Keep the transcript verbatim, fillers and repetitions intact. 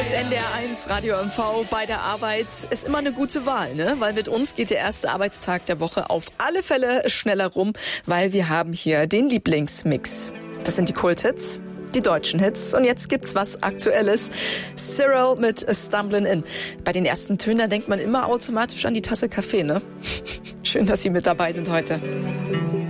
Das N D R eins Radio M V bei der Arbeit ist immer eine gute Wahl, ne? Weil mit uns geht der erste Arbeitstag der Woche auf alle Fälle schneller rum, weil wir haben hier den Lieblingsmix. Das sind die Kulthits, die deutschen Hits und jetzt gibt's was Aktuelles. Cyril mit Stumblin' In. Bei den ersten Tönen, da denkt man immer automatisch an die Tasse Kaffee, ne? Schön, dass Sie mit dabei sind heute.